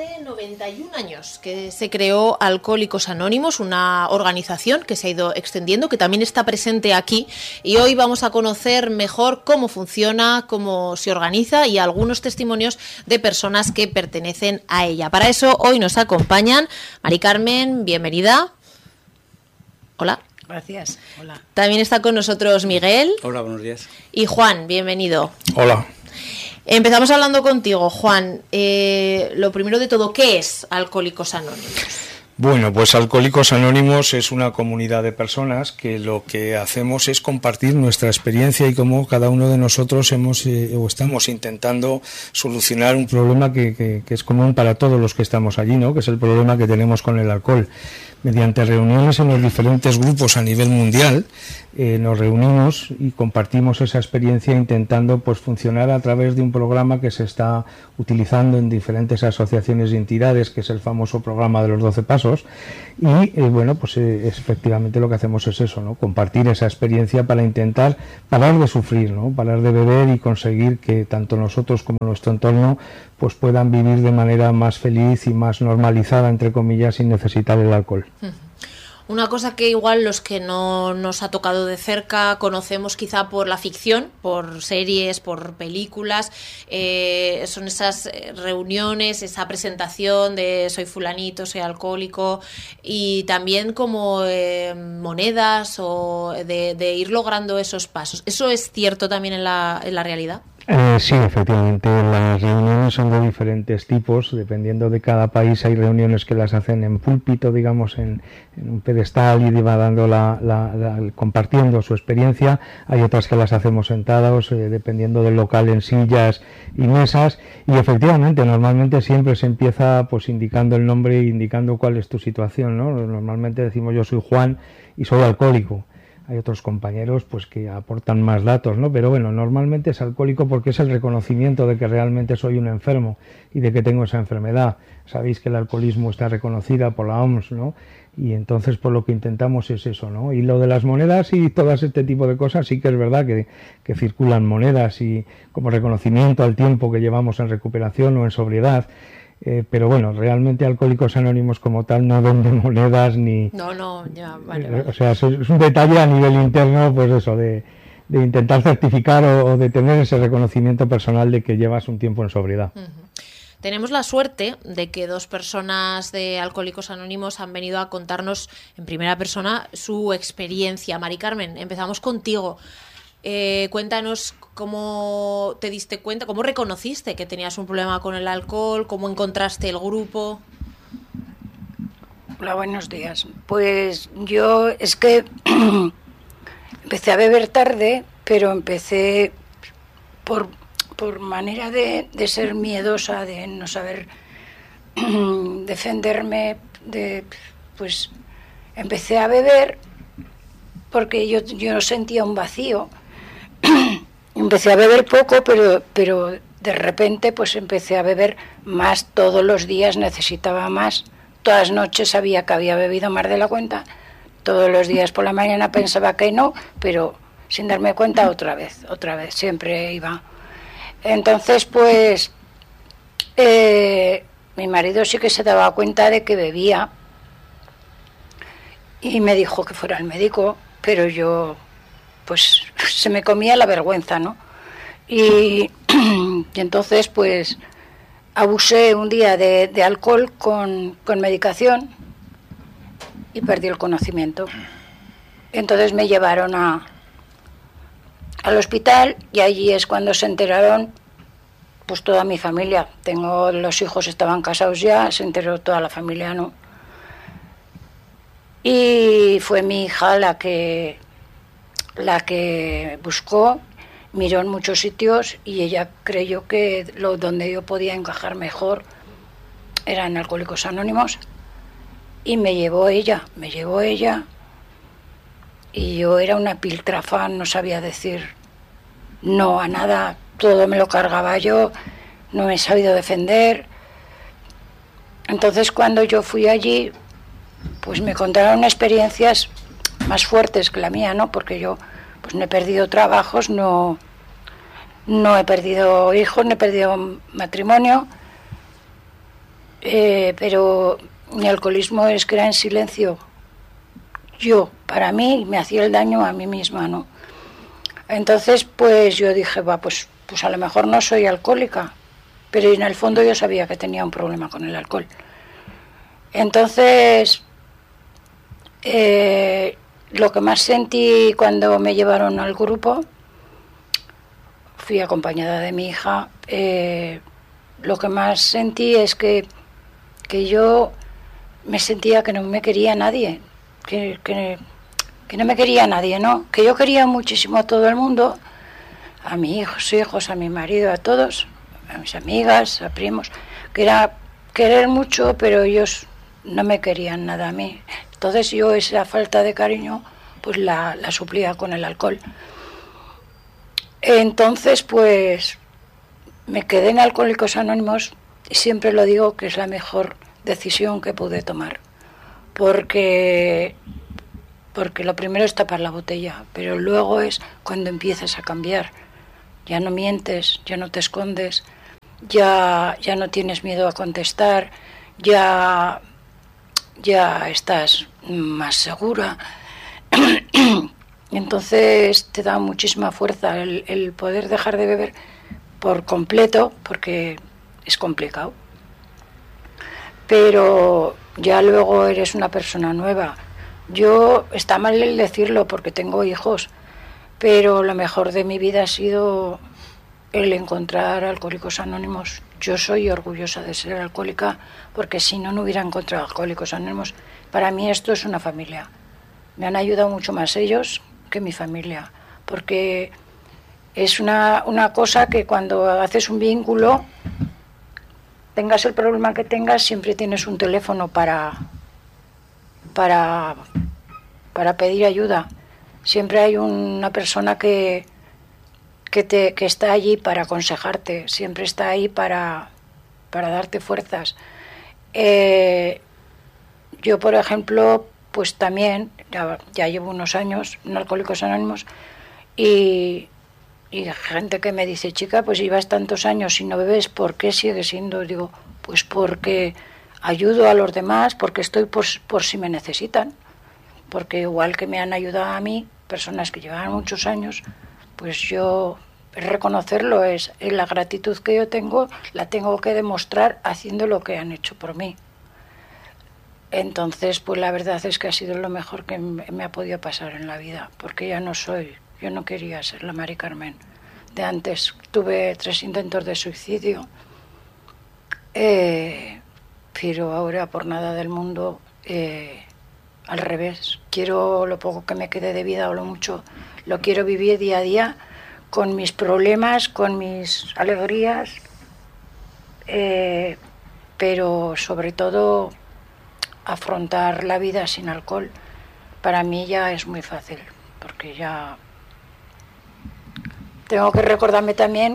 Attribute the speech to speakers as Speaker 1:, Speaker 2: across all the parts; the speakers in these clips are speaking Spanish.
Speaker 1: Hace 91 años que se creó Alcohólicos Anónimos, una organización que se ha ido extendiendo, que también está presente aquí, y hoy vamos a conocer mejor cómo funciona, cómo se organiza y algunos testimonios de personas que pertenecen a ella. Para eso hoy nos acompañan Mari Carmen, bienvenida. Hola.
Speaker 2: Gracias. Hola.
Speaker 1: También está con nosotros Miguel.
Speaker 3: Hola, buenos días.
Speaker 1: Y Juan, bienvenido.
Speaker 4: Hola.
Speaker 1: Empezamos hablando contigo, Juan. Lo primero de todo, ¿qué es Alcohólicos Anónimos?
Speaker 4: Bueno, pues Alcohólicos Anónimos es una comunidad de personas que lo que hacemos es compartir nuestra experiencia y cómo cada uno de nosotros estamos intentando solucionar un problema que es común para todos los que estamos allí, ¿no? Que es el problema que tenemos con el alcohol. Mediante reuniones en los diferentes grupos a nivel mundial, nos reunimos y compartimos esa experiencia intentando pues funcionar a través de un programa que se está utilizando en diferentes asociaciones y entidades, que es el famoso programa de los 12 pasos. Y efectivamente lo que hacemos es eso, ¿no? Compartir esa experiencia para intentar parar de sufrir, ¿no? Parar de beber y conseguir que tanto nosotros como nuestro entorno pues puedan vivir de manera más feliz y más normalizada, entre comillas, sin necesitar el alcohol.
Speaker 1: Una cosa que igual los que no nos ha tocado de cerca conocemos quizá por la ficción, por series, por películas, son esas reuniones, esa presentación de soy fulanito, soy alcohólico, y también como monedas o de ir logrando esos pasos. ¿Eso es cierto también en la realidad?
Speaker 4: Sí, efectivamente, las reuniones son de diferentes tipos, dependiendo de cada país. Hay reuniones que las hacen en púlpito, digamos, en un pedestal, y va dando compartiendo su experiencia. Hay otras que las hacemos sentados, dependiendo del local, en sillas y mesas. Y efectivamente, normalmente siempre se empieza pues indicando el nombre e indicando cuál es tu situación, ¿no? Normalmente decimos yo soy Juan y soy alcohólico. Hay otros compañeros pues que aportan más datos, ¿no? Pero bueno, normalmente es alcohólico porque es el reconocimiento de que realmente soy un enfermo y de que tengo esa enfermedad. Sabéis que el alcoholismo está reconocida por la OMS, ¿no? Y entonces pues lo que intentamos es eso, ¿no? Y lo de las monedas y todo este tipo de cosas, sí que es verdad que circulan monedas y como reconocimiento al tiempo que llevamos en recuperación o en sobriedad. Pero bueno, realmente Alcohólicos Anónimos como tal no venden monedas ni...
Speaker 1: Vale.
Speaker 4: O sea, es un detalle a nivel interno, pues eso, de intentar certificar o de tener ese reconocimiento personal de que llevas un tiempo en sobriedad.
Speaker 1: Uh-huh. Tenemos la suerte de que dos personas de Alcohólicos Anónimos han venido a contarnos en primera persona su experiencia. Mari Carmen, empezamos contigo. Cuéntanos cómo te diste cuenta, cómo reconociste que tenías un problema con el alcohol, cómo encontraste el grupo.
Speaker 2: Hola, buenos días. Pues yo es que empecé a beber tarde, pero empecé por manera de ser miedosa, de no saber defenderme, pues empecé a beber porque yo sentía un vacío. Empecé a beber poco, pero de repente pues empecé a beber más todos los días, necesitaba más. Todas las noches sabía que había bebido más de la cuenta, todos los días por la mañana pensaba que no, pero sin darme cuenta otra vez, siempre iba. Entonces pues mi marido sí que se daba cuenta de que bebía y me dijo que fuera al médico, pero yo pues se me comía la vergüenza, ¿no? Y entonces pues abusé un día de alcohol con medicación y perdí el conocimiento. Entonces me llevaron al hospital y allí es cuando se enteraron pues toda mi familia. Los hijos estaban casados ya, se enteró toda la familia, ¿no? Y fue mi hija la que buscó, miró en muchos sitios y ella creyó que donde yo podía encajar mejor era en Alcohólicos Anónimos, y me llevó ella y yo era una piltrafa, no sabía decir no a nada, todo me lo cargaba yo, no me he sabido defender. Entonces cuando yo fui allí pues me contaron experiencias más fuertes que la mía, ¿no? Porque yo pues no he perdido trabajos, no he perdido hijos, no he perdido matrimonio, pero mi alcoholismo es que era en silencio. Para mí, me hacía el daño a mí misma, ¿no? Entonces, pues yo dije, pues a lo mejor no soy alcohólica, pero en el fondo yo sabía que tenía un problema con el alcohol. Entonces, lo que más sentí cuando me llevaron al grupo, fui acompañada de mi hija, lo que más sentí es que yo me sentía que no me quería nadie, que no me quería nadie, ¿no? Que yo quería muchísimo a todo el mundo, a mis hijos, a mi marido, a todos, a mis amigas, a primos, que era querer mucho, pero ellos no me querían nada a mí. Entonces yo esa falta de cariño pues la suplía con el alcohol. Entonces pues me quedé en Alcohólicos Anónimos y siempre lo digo que es la mejor decisión que pude tomar, porque lo primero es tapar la botella, pero luego es cuando empiezas a cambiar. Ya no mientes, ya no te escondes, ya no tienes miedo a contestar, ya estás más segura. Entonces te da muchísima fuerza el poder dejar de beber por completo, porque es complicado. Pero ya luego eres una persona nueva. Está mal el decirlo porque tengo hijos, pero lo mejor de mi vida ha sido el encontrar Alcohólicos Anónimos. Yo soy orgullosa de ser alcohólica, porque si no, no hubiera encontrado Alcohólicos Anónimos. Para mí esto es una familia. Me han ayudado mucho más ellos que mi familia, porque es una cosa que cuando haces un vínculo, tengas el problema que tengas, siempre tienes un teléfono para pedir ayuda. Siempre hay una persona que está allí para aconsejarte, siempre está ahí para darte fuerzas. Yo, por ejemplo, pues también, ya llevo unos años en Alcohólicos Anónimos y gente que me dice, chica, pues llevas tantos años y no bebes, ¿por qué sigues siendo? Digo, pues porque ayudo a los demás, porque estoy por si me necesitan, porque igual que me han ayudado a mí, personas que llevan muchos años, pues yo reconocerlo, es la gratitud que yo tengo, la tengo que demostrar haciendo lo que han hecho por mí. Entonces, pues la verdad es que ha sido lo mejor que me ha podido pasar en la vida, porque yo no quería ser la Mari Carmen de antes. Tuve 3 intentos de suicidio, pero ahora por nada del mundo, al revés. Quiero lo poco que me quede de vida o lo mucho, lo quiero vivir día a día con mis problemas, con mis alegrías, pero sobre todo afrontar la vida sin alcohol. Para mí ya es muy fácil, porque ya tengo que recordarme también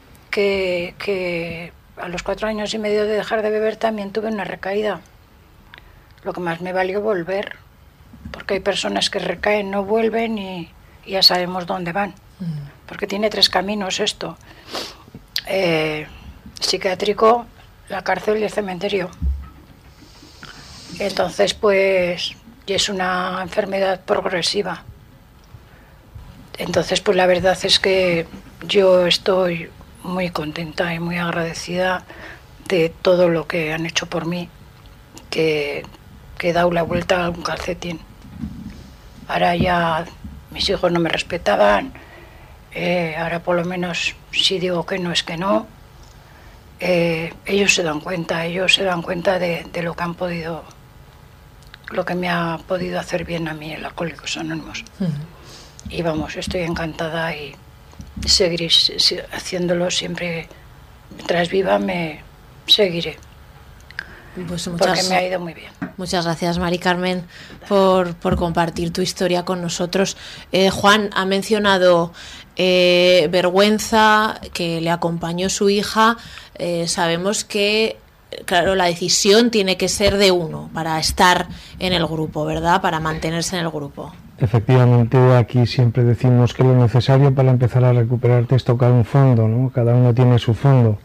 Speaker 2: que a los 4 años y medio de dejar de beber también tuve una recaída. Lo que más me valió volver, porque hay personas que recaen, no vuelven y ya sabemos dónde van, porque tiene 3 caminos esto: psiquiátrico, la cárcel y el cementerio. Entonces, pues, y es una enfermedad progresiva. Entonces, pues la verdad es que yo estoy muy contenta y muy agradecida de todo lo que han hecho por mí, que he dado la vuelta a un calcetín. Ahora ya mis hijos no me respetaban, ahora por lo menos si digo que no es que no. Ellos se dan cuenta de lo que han podido, lo que me ha podido hacer bien a mí el Alcohólicos Anónimos. Y vamos, estoy encantada y seguiré haciéndolo siempre. Mientras viva me seguiré,
Speaker 1: pues
Speaker 2: porque me ha ido muy bien.
Speaker 1: Muchas gracias, Mari Carmen, por compartir tu historia con nosotros. Juan ha mencionado vergüenza, que le acompañó su hija. Sabemos que, claro, la decisión tiene que ser de uno para estar en el grupo, ¿verdad? Para mantenerse en el grupo.
Speaker 4: Efectivamente, aquí siempre decimos que lo necesario para empezar a recuperarte es tocar un fondo, ¿no? Cada uno tiene su fondo.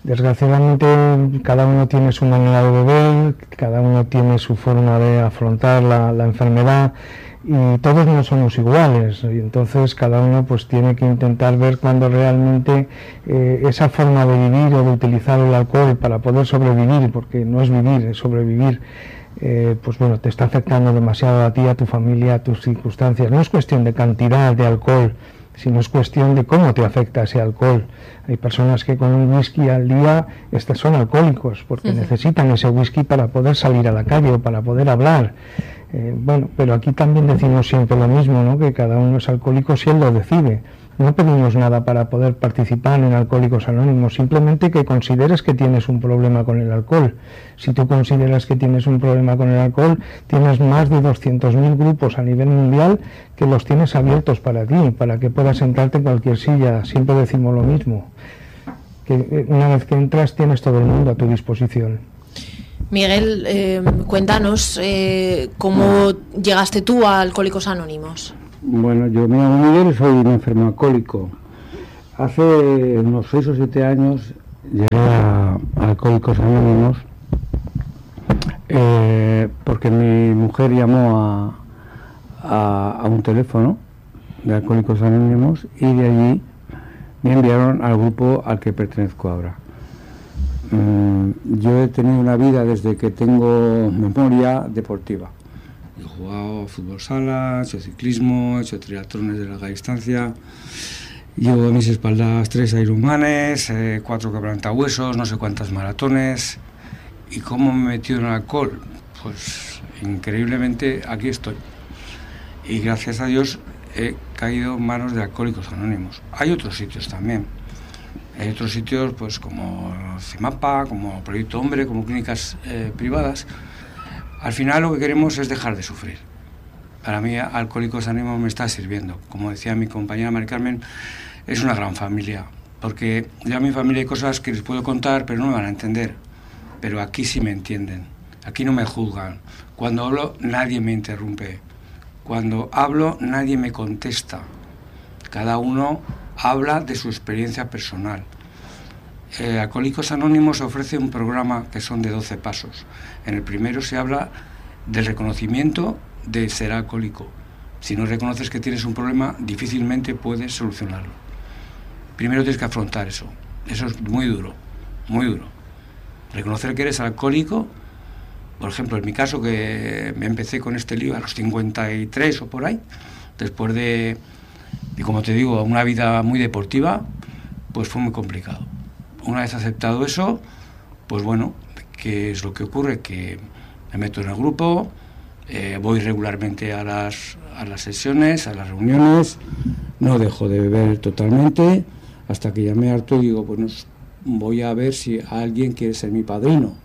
Speaker 4: Desgraciadamente cada uno tiene su manera de beber, cada uno tiene su forma de afrontar la enfermedad y todos no somos iguales, y entonces cada uno pues tiene que intentar ver cuando realmente esa forma de vivir o de utilizar el alcohol para poder sobrevivir, porque no es vivir, es sobrevivir, pues bueno, te está afectando demasiado a ti, a tu familia, a tus circunstancias. No es cuestión de cantidad de alcohol, sino es cuestión de cómo te afecta ese alcohol. Hay personas que con un whisky al día son alcohólicos porque necesitan ese whisky para poder salir a la calle o para poder hablar. Bueno, pero aquí también decimos siempre lo mismo, ¿no? Que cada uno es alcohólico si él lo decide. No pedimos nada para poder participar en Alcohólicos Anónimos, simplemente que consideres que tienes un problema con el alcohol. Si tú consideras que tienes un problema con el alcohol, tienes más de 200.000 grupos a nivel mundial que los tienes abiertos para ti, para que puedas sentarte en cualquier silla. Siempre decimos lo mismo, que una vez que entras tienes todo el mundo a tu disposición.
Speaker 1: Miguel, cuéntanos cómo llegaste tú a Alcohólicos Anónimos.
Speaker 3: Bueno, yo me llamo Miguel y soy un enfermo alcohólico. Hace unos 6 o 7 años llegué a Alcohólicos Anónimos porque mi mujer llamó a un teléfono de Alcohólicos Anónimos y de allí me enviaron al grupo al que pertenezco ahora. Yo he tenido una vida desde que tengo memoria deportiva. He jugado fútbol sala, he hecho ciclismo, he hecho triatlones de larga distancia. Llevo a mis espaldas 3 Ironmanes, 4 quebrantahuesos, no sé cuántas maratones. ¿Y cómo me he metido en el alcohol? Pues increíblemente aquí estoy. Y gracias a Dios he caído en manos de Alcohólicos Anónimos. Hay otros sitios también. Hay otros sitios pues como CIMAPA, como Proyecto Hombre, como clínicas privadas. Al final lo que queremos es dejar de sufrir. Para mí Alcohólicos Anónimos me está sirviendo. Como decía mi compañera Mari Carmen, es una gran familia. Porque ya en mi familia hay cosas que les puedo contar, pero no me van a entender. Pero aquí sí me entienden. Aquí no me juzgan. Cuando hablo nadie me interrumpe. Cuando hablo nadie me contesta. Cada uno habla de su experiencia personal. Alcohólicos Anónimos ofrece un programa que son de 12 pasos. En el primero se habla del reconocimiento de ser alcohólico. Si no reconoces que tienes un problema, difícilmente puedes solucionarlo. Primero tienes que afrontar eso. Eso es muy duro, muy duro. Reconocer que eres alcohólico, por ejemplo, en mi caso, que me empecé con este lío a los 53 o por ahí, después de como te digo, una vida muy deportiva, pues fue muy complicado. Una vez aceptado eso, pues bueno, ¿qué es lo que ocurre? Que me meto en el grupo, voy regularmente a las sesiones, a las reuniones, no dejo de beber totalmente, hasta que ya me harto y digo, pues voy a ver si alguien quiere ser mi padrino.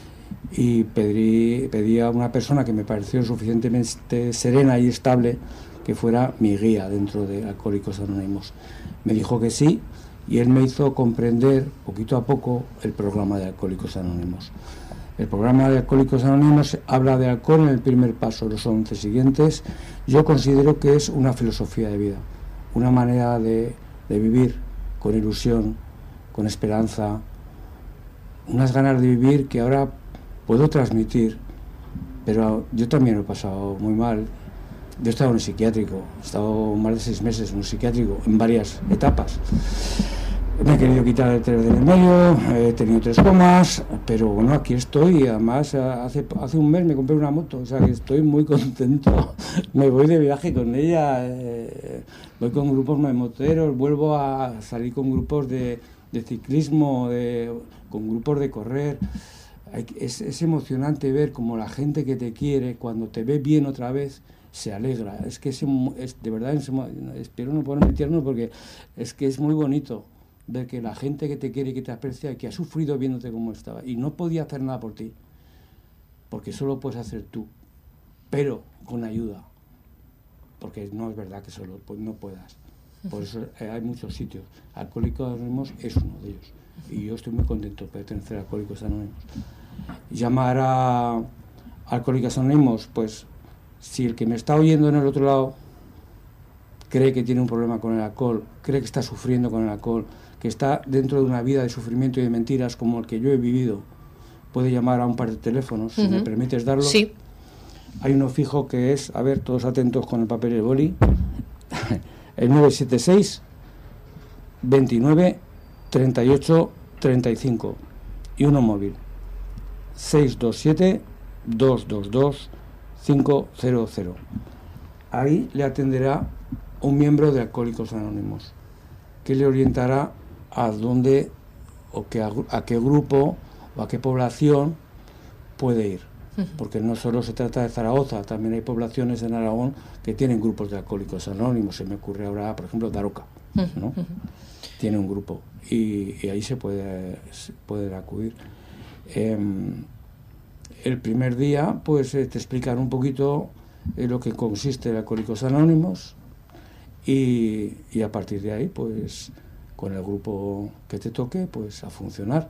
Speaker 3: Y pedí a una persona que me pareció suficientemente serena y estable que fuera mi guía dentro de Alcohólicos Anónimos. Me dijo que sí, y él me hizo comprender poquito a poco el programa de Alcohólicos Anónimos. El programa de Alcohólicos Anónimos habla de alcohol en el primer paso, los 11 siguientes. Yo considero que es una filosofía de vida, una manera de vivir con ilusión, con esperanza, unas ganas de vivir que ahora puedo transmitir, pero yo también lo he pasado muy mal. Yo he estado en un psiquiátrico, he estado más de 6 meses en un psiquiátrico, en varias etapas. Me he querido quitar el 3 del medio, he tenido 3 comas, pero bueno, aquí estoy. Además, hace un mes me compré una moto, o sea que estoy muy contento. Me voy de viaje con ella, voy con grupos de moteros, vuelvo a salir con grupos de ciclismo, con grupos de correr. Es emocionante ver cómo la gente que te quiere, cuando te ve bien otra vez, se alegra. Es que de verdad, espero no ponerme tierno, porque es que es muy bonito ver que la gente que te quiere y que te aprecia y que ha sufrido viéndote como estaba y no podía hacer nada por ti, porque solo puedes hacer tú, pero con ayuda, porque no es verdad que solo no puedas. Por eso hay muchos sitios. Alcohólicos Anónimos es uno de ellos, y yo estoy muy contento de pertenecer a Alcohólicos Anónimos. Llamar a Alcohólicos Anónimos, pues si el que me está oyendo en el otro lado cree que tiene un problema con el alcohol, cree que está sufriendo con el alcohol, que está dentro de una vida de sufrimiento y de mentiras como el que yo he vivido, puede llamar a un par de teléfonos, si me permites darlo.
Speaker 1: Sí.
Speaker 3: Hay uno fijo que es, a ver, todos atentos con el papel y el boli, el 976 29 38 35, y uno móvil, 627 222 500. Ahí le atenderá un miembro de Alcohólicos Anónimos, que le orientará a dónde o a qué grupo o a qué población puede ir, porque no solo se trata de Zaragoza, también hay poblaciones en Aragón que tienen grupos de Alcohólicos Anónimos. Se me ocurre ahora, por ejemplo, Daroca, ¿no? Tiene un grupo y ahí se puede acudir. El primer día, pues te explican un poquito lo que consiste el Alcohólicos Anónimos, y a partir de ahí, pues con el grupo que te toque, pues a funcionar.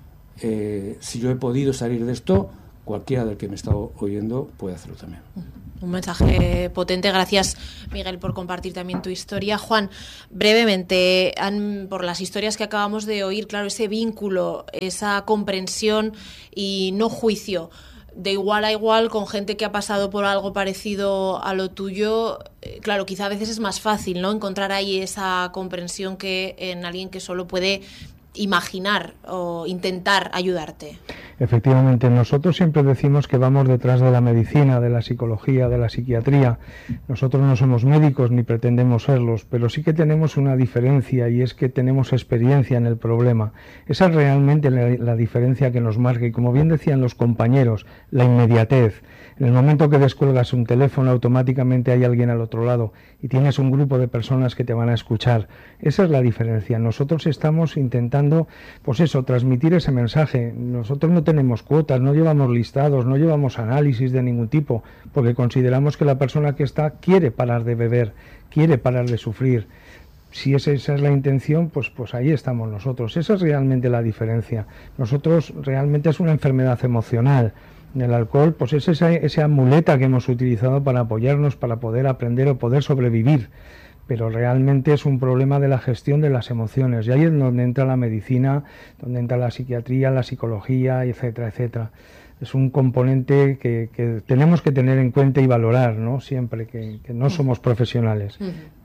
Speaker 3: Si yo he podido salir de esto, cualquiera del que me está oyendo puede hacerlo también.
Speaker 1: Un mensaje potente. Gracias, Miguel, por compartir también tu historia. Juan, brevemente, por las historias que acabamos de oír, claro, ese vínculo, esa comprensión y no juicio, de igual a igual con gente que ha pasado por algo parecido a lo tuyo, claro, quizá a veces es más fácil, ¿no?, encontrar ahí esa comprensión que en alguien que solo puede imaginar o intentar ayudarte.
Speaker 4: Efectivamente, nosotros siempre decimos que vamos detrás de la medicina, de la psicología, de la psiquiatría. Nosotros no somos médicos ni pretendemos serlos, pero sí que tenemos una diferencia, y es que tenemos experiencia en el problema. Esa es realmente la diferencia que nos marca, y como bien decían los compañeros, la inmediatez. En el momento que descuelgas un teléfono, automáticamente hay alguien al otro lado y tienes un grupo de personas que te van a escuchar. Esa es la diferencia. Nosotros estamos intentando, pues eso, transmitir ese mensaje. Nosotros no tenemos cuotas, no llevamos listados, no llevamos análisis de ningún tipo, porque consideramos que la persona que está quiere parar de beber, quiere parar de sufrir. Si esa es la intención, pues ahí estamos nosotros. Esa es realmente la diferencia. Nosotros realmente es una enfermedad emocional. El alcohol, pues es esa muleta que hemos utilizado para apoyarnos, para poder aprender o poder sobrevivir, pero realmente es un problema de la gestión de las emociones, y ahí es donde entra la medicina, donde entra la psiquiatría, la psicología, etcétera, etcétera. Es un componente que tenemos que tener en cuenta y valorar, ¿no?, siempre que no somos profesionales.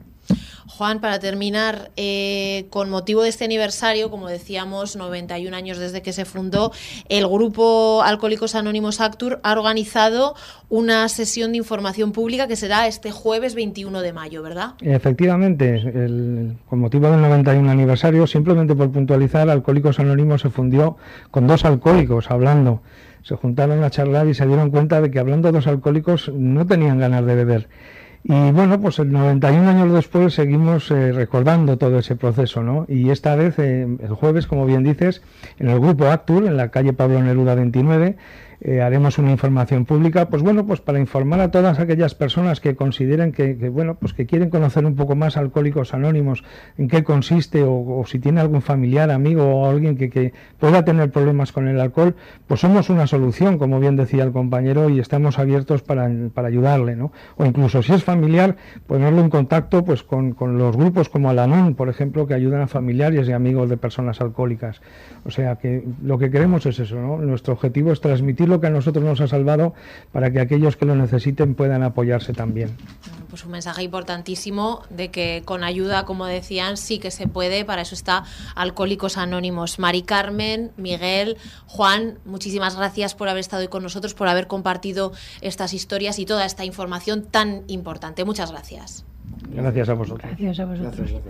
Speaker 1: Juan, para terminar, con motivo de este aniversario, como decíamos, 91 años desde que se fundó, el grupo Alcohólicos Anónimos Actur ha organizado una sesión de información pública que será este jueves 21 de mayo, ¿verdad? Efectivamente,
Speaker 4: con motivo del 91 aniversario, simplemente por puntualizar, Alcohólicos Anónimos se fundió con 2 alcohólicos hablando. Se juntaron a charlar y se dieron cuenta de que hablando 2 alcohólicos no tenían ganas de beber. Y bueno, pues 91 años después seguimos recordando todo ese proceso, ¿no? Y esta vez, el jueves, como bien dices, en el grupo Actur, en la calle Pablo Neruda 29, haremos una información pública, pues bueno, pues para informar a todas aquellas personas que consideren que bueno, pues que quieren conocer un poco más Alcohólicos Anónimos, en qué consiste, o si tiene algún familiar, amigo o alguien que pueda tener problemas con el alcohol, pues somos una solución, como bien decía el compañero, y estamos abiertos para ayudarle, ¿no? O incluso si es familiar, ponerlo en contacto pues con los grupos como Al-Anon, por ejemplo, que ayudan a familiares y amigos de personas alcohólicas. O sea que lo que queremos es eso, ¿no? Nuestro objetivo es transmitir lo que a nosotros nos ha salvado para que aquellos que lo necesiten puedan apoyarse también.
Speaker 1: Pues un mensaje importantísimo de que con ayuda, como decían, sí que se puede. Para eso está Alcohólicos Anónimos. Mari Carmen, Miguel, Juan, muchísimas gracias por haber estado hoy con nosotros, por haber compartido estas historias y toda esta información tan importante. Muchas gracias.
Speaker 4: Gracias a vosotros.
Speaker 2: Gracias a vosotros.
Speaker 3: Gracias.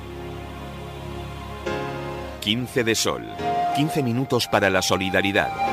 Speaker 5: 15 de Sol. 15 minutos para la solidaridad.